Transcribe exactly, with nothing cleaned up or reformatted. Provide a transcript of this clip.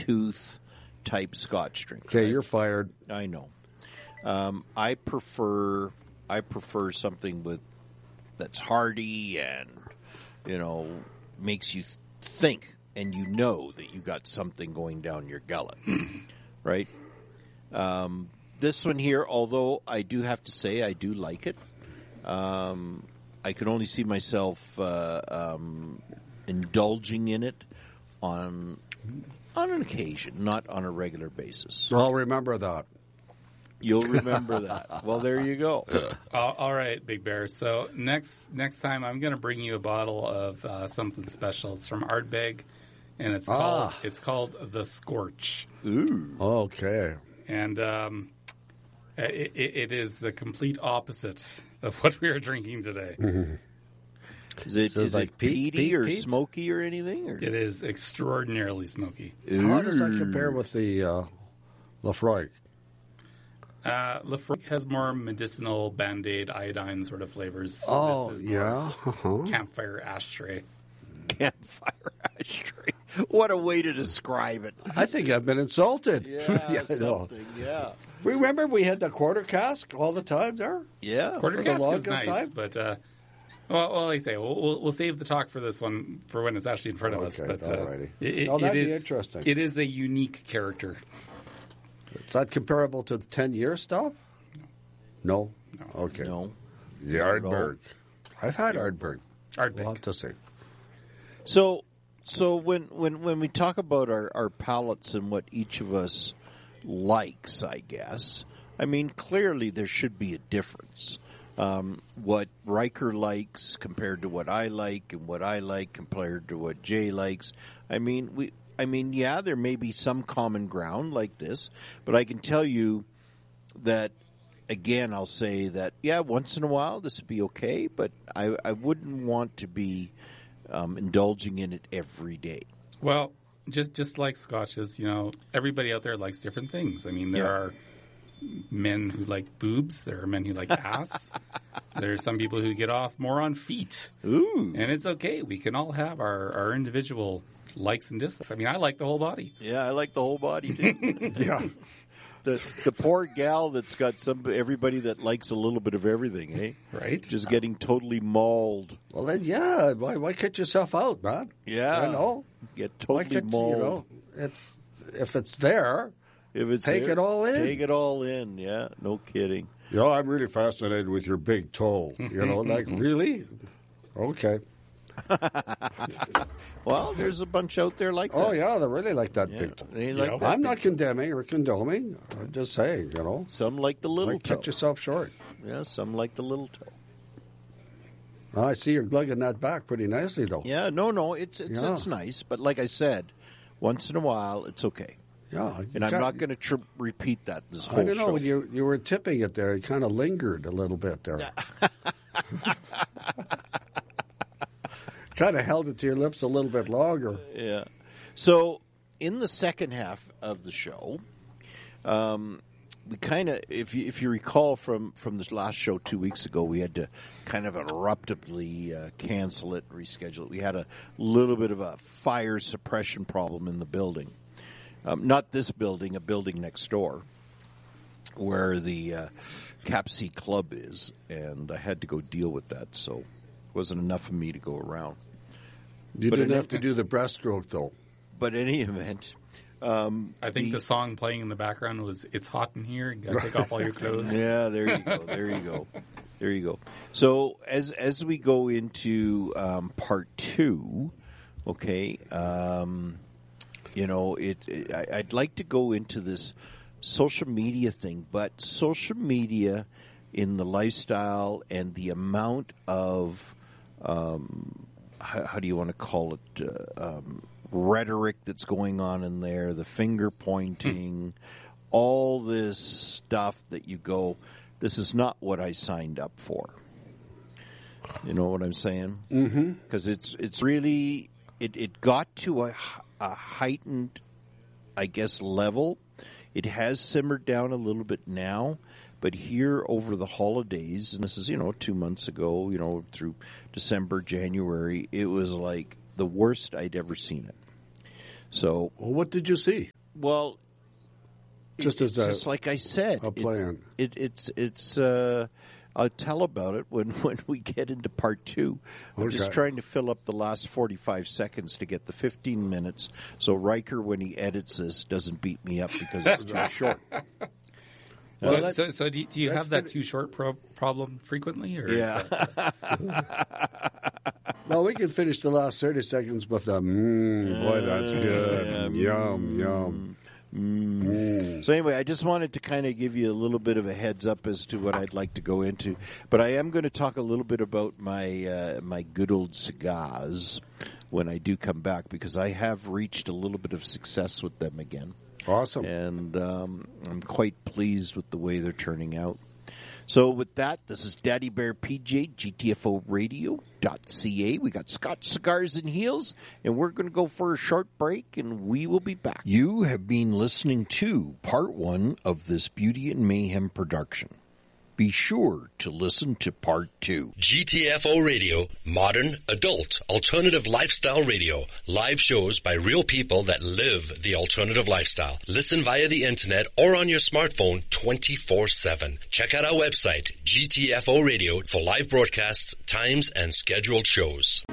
tooth type Scotch drink. Okay, right? you're fired. I know. Um, I prefer I prefer something with that's hearty and you know makes you th- think, and you know that you got something going down your gullet, right? Um, this one here, although I do have to say I do like it, um, I can only see myself uh, um, indulging in it on on an occasion, not on a regular basis. I'll remember that. You'll remember that. Well, there you go. Uh, all right, Big Bear. So next next time, I'm going to bring you a bottle of uh, something special. It's from Ardbeg, and it's called Ah. it's called the Scorch. Ooh. Okay. And um, it, it, it is the complete opposite of what we are drinking today. Is it, So it's is like it peat- peaty peat- or peat? smoky or anything? Or? It is extraordinarily smoky. How does that compare with the uh, Lafroig? Uh, Lafroig has more medicinal Band-Aid, iodine sort of flavors. Oh, This is more yeah. Uh-huh. campfire ashtray. Campfire ashtray. What a way to describe it. I think I've been insulted. Yeah, I know. something. Yeah. Remember we had the quarter cask all the time there? Yeah. Quarter For the cask is longest nice, time? but uh, well, well, like I say, we'll, we'll we'll save the talk for this one for when it's actually in front of us. Okay, But uh, alrighty. it, it, Oh, that'd it be is interesting. It is a unique character. Is that comparable to the ten-year stuff? No. No. Okay. No. The Ardbeg. I've had Ardbeg. Ardbeg. We'll have to see. So, so when, when, when we talk about our, our palates and what each of us likes, I guess, I mean, clearly there should be a difference. Um, what Riker likes compared to what I like, and what I like compared to what Jay likes. I mean, we. I mean, yeah, there may be some common ground like this, but I can tell you that. Again, I'll say that yeah, once in a while this would be okay, but I, I wouldn't want to be um, indulging in it every day. Well, just just like scotches, you know, everybody out there likes different things. I mean, there Yeah. are men who like boobs. There are men who like ass. There are some people who get off more on feet. Ooh, And it's okay. We can all have our, our individual likes and dislikes. I mean, I like the whole body. yeah, I like the whole body too. Yeah. the the poor gal that's got some everybody that likes a little bit of everything, eh? Right? Just getting totally mauled. Well, then, yeah. Why, why cut yourself out, man? Yeah, You know? get Why totally cut, mauled. you know? It's, if it's there, If it's Take there, it all in. Take it all in. Yeah, no kidding. you know, I'm really fascinated with your big toe. You know, like, really? Okay. Well, there's a bunch out there like that. Oh, yeah, they really like that Yeah, big toe. they like Yeah. that I'm big not toe. condemning or condoning. I'm just saying, you know. Some like the little Like, toe. cut yourself short. Yeah, some like the little toe. Well, I see you're lugging that back pretty nicely, though. Yeah, no, no, it's it's, Yeah. it's nice, but like I said, once in a while it's okay, Yeah. you and I'm can't- not going to tr- repeat that this whole I don't know. show. When you you were tipping it there, it kind of lingered a little bit there. Kind of held it to your lips a little bit longer. Yeah. So in the second half of the show, um, we kind of, if you, if you recall from, from this last show two weeks ago, we had to kind of abruptly uh, cancel it, reschedule it. We had a little bit of a fire suppression problem in the building. Um, not this building, a building next door, where the uh, Cap C Club is, and I had to go deal with that, so it wasn't enough of me to go around. You But didn't in- have to do the breaststroke, though. But in any event, um, I think the, song playing in the background was "It's Hot in Here." You gotta take off all your clothes. yeah, there you go, there you go, there you go. So as as we go into um, part two, okay, um, you know, it, it I, I'd like to go into this social media thing, but social media in the lifestyle and the amount of um, how, how do you want to call it? Uh, um, rhetoric that's going on in there, the finger pointing, all this stuff that you go, this is not what I signed up for. You know what I'm saying? Mm-hmm. Because it's it's really it, it got to a, a heightened, I guess, level. It has simmered down a little bit now, but here over the holidays, and this is you know two months ago, you know through December, January, it was like the worst I'd ever seen it. So, Well, what did you see? well, Just it- as it's a- just like I said, a it's- plan. It, it's it's. Uh, I'll tell about it when, when we get into part two. I'm just Okay. trying to fill up the last forty-five seconds to get the fifteen minutes, so Riker, when he edits this, doesn't beat me up because it's too short. So, that- so, so do you, do you have that too short pro- problem frequently? Or is Yeah. that- Well, we can finish the last thirty seconds with a mmm. Boy, that's good. Yum, yum. So anyway, I just wanted to kind of give you a little bit of a heads up as to what I'd like to go into, but I am going to talk a little bit about my uh, my good old cigars when I do come back, because I have reached a little bit of success with them again, Awesome. and um, I'm quite pleased with the way they're turning out. So with that, this is Daddy Bear P J, G T F O radio dot C A. We got Scotch Cigars and Heels, and we're going to go for a short break, and we will be back. You have been listening to part one of this Beauty and Mayhem production. Be sure to listen to part two. G T F O Radio, modern, adult, alternative lifestyle radio. Live shows by real people that live the alternative lifestyle. Listen via the internet or on your smartphone twenty-four seven. Check out our website, G T F O Radio, for live broadcasts, times, and scheduled shows.